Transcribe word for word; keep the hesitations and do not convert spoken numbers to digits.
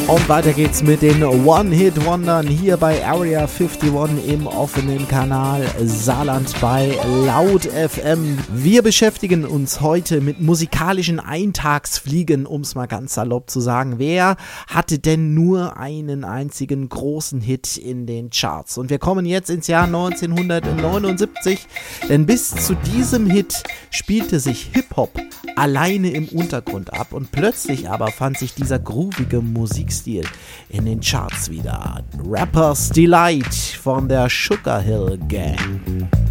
Und weiter geht's mit den One-Hit-Wondern hier bei Area einundfünfzig im offenen Kanal Saarland bei Laut F M. Wir beschäftigen uns heute mit musikalischen Eintagsfliegen, um es mal ganz salopp zu sagen. Wer hatte denn nur einen einzigen großen Hit in den Charts? Und wir kommen jetzt ins Jahr neunzehnhundertneunundsiebzig, denn bis zu diesem Hit spielte sich Hip-Hop alleine im Untergrund ab und plötzlich aber fand sich dieser groovige Musikstil in den Charts wieder. Rapper's Delight von der Sugar Hill Gang.